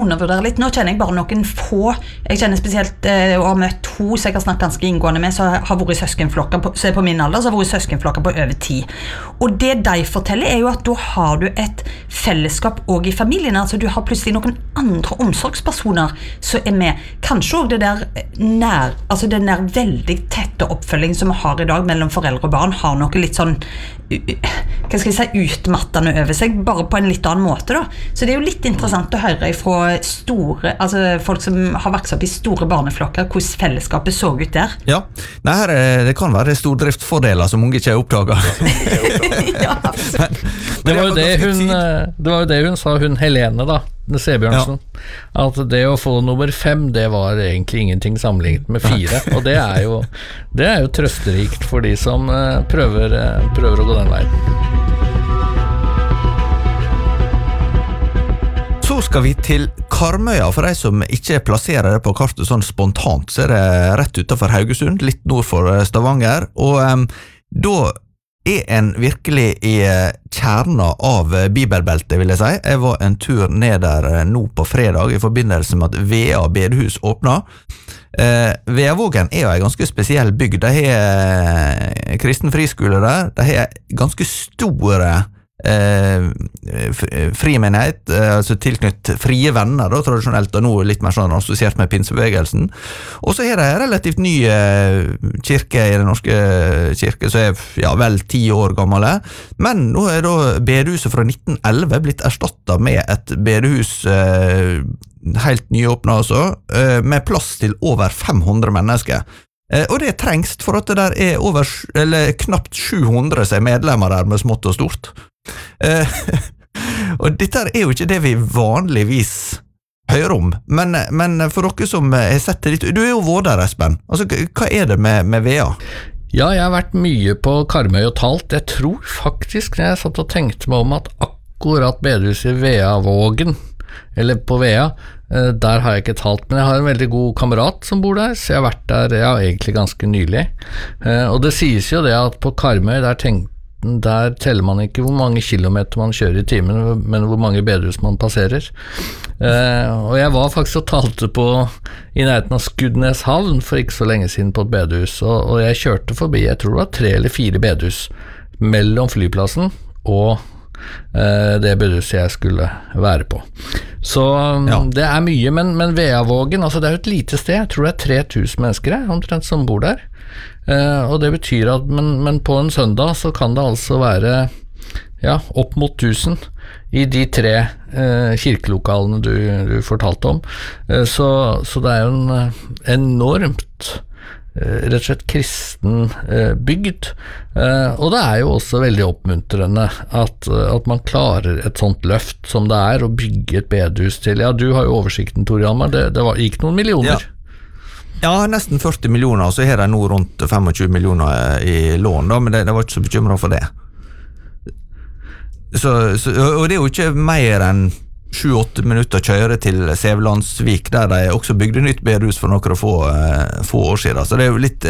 undervurdere litt. Nå kjenner jeg bare noen få, jeg kjenner spesielt å ha møtt to som jeg har snakket ganske inngående med, som har vært i søskenflokker, så på min alder, så har vært i søskenflokker på over 10. Og det de forteller jo at da har du et fellesskap også i familien, altså du har plutselig noen andre omsorgspersoner som med. Kanskje også det der altså den der veldig tette oppfølging som vi har i dag mellom foreldre og barn, har noe litt sånn, hva skal jeg si, utmattende over seg, bare på en litt annen måte da. Så det jo litt interessant å høre fra store, altså folk som har vokst opp i store barneflokker, hvordan fellesskapet så ut der. Ja, nei, det kan være stordriftsfordeler som mange ikke har oppdaget. Ja, det var jo det hun sa, hun Helene da, Sebjørnsen, at det å få nummer 5, det var egentlig ingenting sammenlignet med 4, og det er jo trøsterikt for de som prøver å gå den veien. Så skal vi til Karmøya, for de som ikke plasserer det på kartet sånn spontant, så det rett utenfor Haugesund, litt nord for Stavanger, og da en virkelig i kjernen av bibelbeltet, vil jeg si. Jeg var en tur ned der nå på fredag i forbindelse med at Vea bedehus åpnet. Veavågen jo en ganske spesiell bygd. De har kristen friskole der. De har ganske store frimenighet, altså tilknytt frie venner da, tradisjonelt, og nå litt mer sånn assosiert med pinsebevegelsen. Og så har de relativt ny kirke i den norske kirke, som vel 10 år gammel, men nå da bedehuset fra 1911 blitt erstattet med et bedehus helt nyåpnet altså, med plass til over 500 mennesker. Og det trengs for at det der over, eller knapt 700 som medlemmer der med smått og stort. Og dette jo ikke det vi vanligvis hører om, men for dere som har sett det litt, du jo vært der, Espen, altså hva det med Vea? Ja, jeg har vært mye på Karmøy og talt. Jeg tror faktisk, når jeg satt og tenkte meg om, at akkurat bedehuset i Veavågen, eller på Vea, der har jeg ikke talt, men jeg har en veldig god kamerat som bor der, så jeg har vært der egentlig ganske nylig. Og det sies jo det at på Karmøy, der teller man ikke hvor mange kilometer man kjører i timen, men hvor mange bedehus man passerer. Og jeg var faktisk og talte i nærheten av Skudenes havn for ikke så lenge siden på et bedehus, og jeg kjørte forbi, jeg tror det var 3 eller 4 bedehus mellom flyplassen og det bedehuset jeg skulle være på. Så det mye, men Veavågen, altså det jo et lite sted, jeg tror det 3000 mennesker omtrent som bor der. Og det betyr at, men på en søndag så kan det altså være opp mot 1000 i de 3 kirkelokalene du fortalte om. Så det jo en enormt rett og slett kristen bygd, og det jo også veldig oppmuntrende at man klarer et sånt løft som det å bygge et bedehus til. Ja, du har jo oversikten, Tor Hjalmar, det gikk noen millioner. Ja, nesten 40 millioner, og så har de nå rundt 25 millioner i lån, da, men det var ikke så bekymret for det. Og det jo ikke mer enn 7-8 minutter kjøre til Sevlandsvik, der de også bygde nytt bedehus for noen få år siden, så det jo litt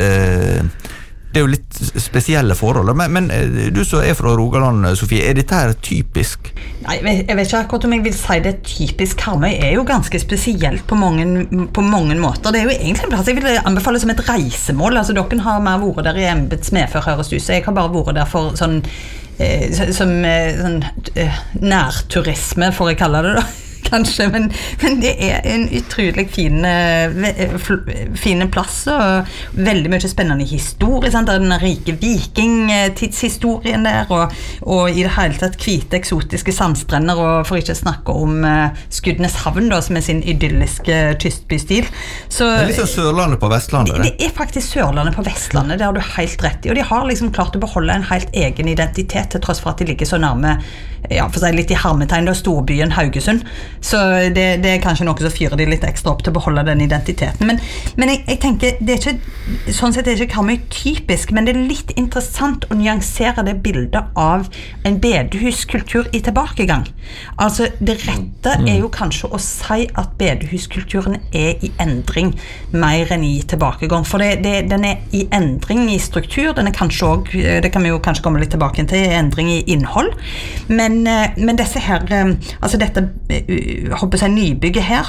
spesielle forhold. Men du som fra Rogaland, Sofie, dette her typisk? Nei, jeg vet ikke akkurat om jeg vil si det typisk. Karmøy jo ganske spesielt på mange måter. Det jo egentlig en plass jeg vil anbefale som et reisemål. Altså, dere har mer vært der i embetsmedfør, høres du, så jeg har bare vært der for sånn nærturisme, får jeg kalle det da. Kanskje, men det en utrolig fine plass og veldig mye spennende historie, sant? Den rike vikingtidshistorien der og i det hele tatt hvite eksotiske sandstrender, og for ikke snakke om Skudenes havn da, som sin idylliske kystbystil. Så, det litt sånn Sørlandet på Vestlandet? Det faktisk Sørlandet på Vestlandet, det har du helt rett i, og de har liksom klart å beholde en helt egen identitet til tross for at de ligger så nærme, for å si litt i hermetegn da, storbyen Haugesund. Så det kanskje noe som fyrer de litt ekstra opp til å beholde den identiteten, men jeg tenker det ikke, sånn sett det ikke Karmøy typisk, men det litt interessant å nyansere det bildet av en bedehuskultur i tilbakegang. Altså det rette jo kanskje å si at bedehuskulturen i endring mer enn i tilbakegang, for den i endring i struktur, den kanskje også, det kan vi jo kanskje komme litt tilbake til, endring i innhold, men disse her, altså dette håper jeg nybygget her